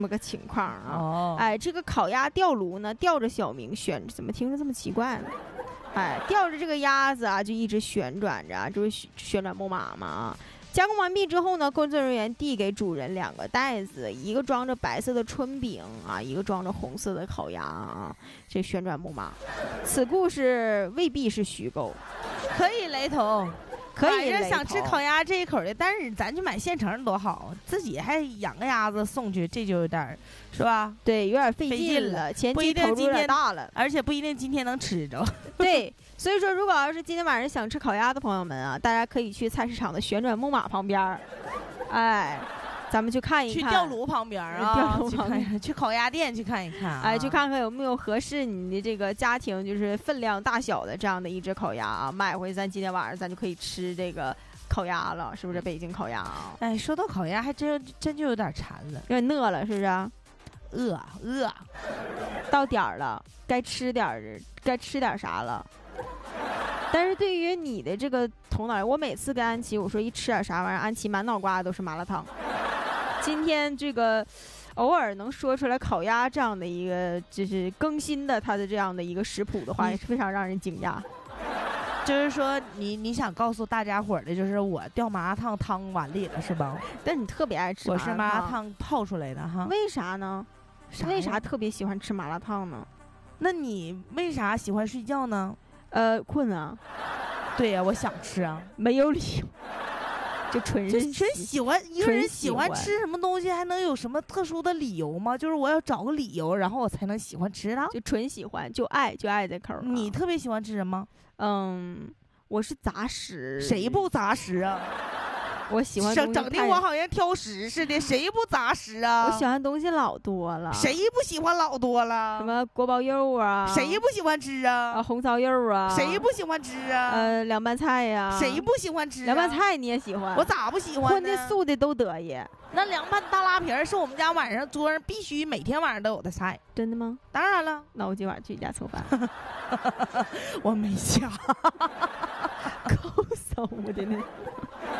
么个情况啊。 哦， 哎，这个烤鸭吊炉呢，吊着小明旋，怎么听着这么奇怪呢？哎，吊着这个鸭子啊，就一直旋转着，就是旋转木马嘛。加工完毕之后呢，工作人员递给主人2个袋子，一个装着白色的春饼啊，一个装着红色的烤鸭啊。这旋转木马，此故事未必是虚构， 可以雷同。 可以雷同。 想吃烤鸭这一口的，但是咱去买现成多好，自己还养个鸭子送去，这就有点是吧？ 对，有点费劲了，前期投入有点大了， 而且不一定今天能吃着。 对，所以说如果要是今天晚上想吃烤鸭的朋友们啊，大家可以去菜市场的旋转木马旁边，哎，咱们去看一看， 去吊炉旁边啊， 吊炉旁边， 去烤鸭店去看一看， 哎，去看看有没有合适你的这个家庭就是分量大小的这样的一只烤鸭啊，买回咱今天晚上咱就可以吃这个烤鸭了，是不是？北京烤鸭啊！ 哎，说到烤鸭，还真就有点馋了， 有点饿了，是不是？ 饿， 到点儿了，该吃点啥了。但是对于你的这个头脑，我每次跟安琪我说一吃点啥玩意儿，安琪满脑瓜都是麻辣烫。今天这个偶尔能说出来烤鸭这样的一个就是更新的它的这样的一个食谱的话，也是非常让人惊讶。 就是说你想告诉大家伙的，就是我掉麻辣烫汤碗里了，是吧？ 但你特别爱吃麻辣烫，我是麻辣烫泡出来的哈。 为啥呢？为啥特别喜欢吃麻辣烫呢？ 那你为啥喜欢睡觉呢？ 困啊。 对呀，我想吃啊， 没有理由。就纯喜欢一个人喜欢吃什么东西，还能有什么特殊的理由吗？就是我要找个理由，然后我才能喜欢吃它。 就纯喜欢，就爱这口。 你特别喜欢吃什么？ 我是杂食。 谁不杂食啊？ 我喜欢整的我好像挑食似的，谁不杂食啊？ 我喜欢东西老多了， 谁不喜欢老多了？ 什么锅包肉啊？ 谁不喜欢吃啊？ 红烧肉啊？ 谁不喜欢吃啊？ 凉拌菜呀？ 谁不喜欢吃？ 凉拌菜你也喜欢？ 我咋不喜欢呢？ 荤的素的都得意。 那凉拌大拉皮是我们家晚上桌上必须每天晚上都有的菜。 真的吗？ 当然了。 那我今晚去你家蹭饭。 我没想。 够骚的呢。